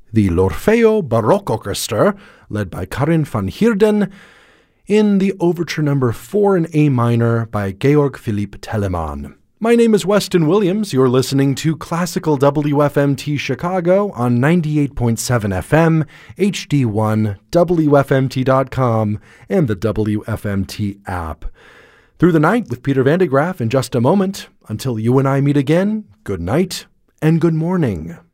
the L'Orfeo Baroque Orchestra, led by Karin van Heerden, in the Overture No. 4 in A minor by Georg Philipp Telemann. My name is Weston Williams. You're listening to Classical WFMT Chicago on 98.7 FM, HD1, WFMT.com, and the WFMT app. Through the Night with Peter Van de Graaff in just a moment. Until you and I meet again, good night and good morning.